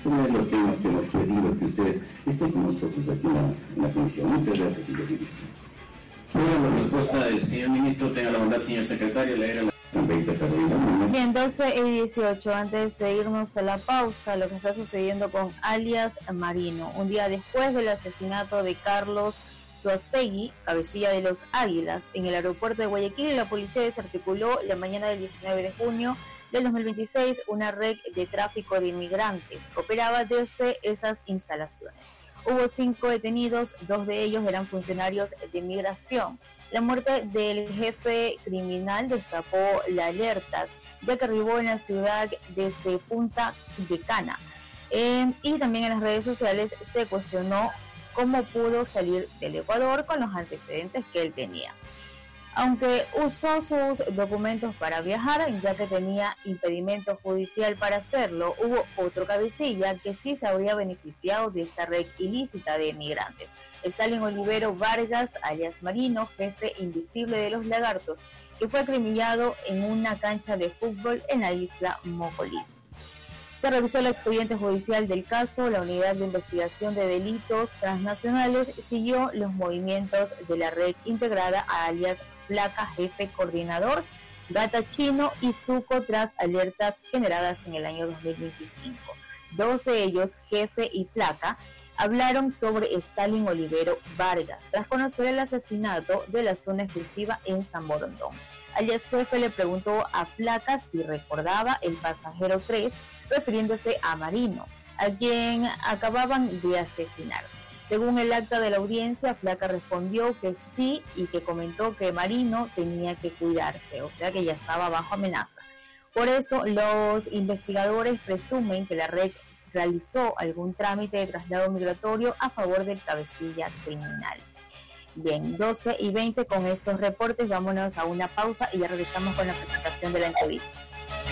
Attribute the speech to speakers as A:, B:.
A: sobre los temas que hemos pedido que usted esté con nosotros aquí en la comisión. Muchas gracias, señor ministro.
B: Bueno, la respuesta del señor ministro, tenga la bondad, señor secretario, leer la...
C: Bien, 12:18, antes de irnos a la pausa, lo que está sucediendo con alias Marino. Un día después del asesinato de Carlos Suastegui, cabecilla de los Águilas, en el aeropuerto de Guayaquil, la policía desarticuló la mañana del 19 de junio del 2026 una red de tráfico de inmigrantes que operaba desde esas instalaciones. Hubo 5 detenidos, 2 de ellos eran funcionarios de migración. La muerte del jefe criminal destapó las alertas, ya que arribó en la ciudad desde Punta de Cana. Y también en las redes sociales se cuestionó cómo pudo salir del Ecuador con los antecedentes que él tenía. Aunque usó sus documentos para viajar, ya que tenía impedimento judicial para hacerlo, hubo otro cabecilla que sí se habría beneficiado de esta red ilícita de migrantes. Stalin Olivero Vargas, alias Marino, jefe invisible de los Lagartos, que fue acribillado en una cancha de fútbol en la isla Mocolí. Se revisó el expediente judicial del caso. La Unidad de Investigación de Delitos Transnacionales siguió los movimientos de la red integrada a alias Placa, jefe coordinador, Gata Chino y Zuco tras alertas generadas en el año 2025. 2 de ellos, jefe y Placa, hablaron sobre Stalin Olivero Vargas tras conocer el asesinato de la zona exclusiva en San Borondón. Alias jefe le preguntó a Placa si recordaba el pasajero 3, refiriéndose a Marino, a quien acababan de asesinar. Según el acta de la audiencia, Placa respondió que sí y que comentó que Marino tenía que cuidarse, o sea que ya estaba bajo amenaza. Por eso, los investigadores presumen que la red realizó algún trámite de traslado migratorio a favor del cabecilla criminal. Bien, 12:20 con estos reportes, vámonos a una pausa y ya regresamos con la presentación de la entrevista.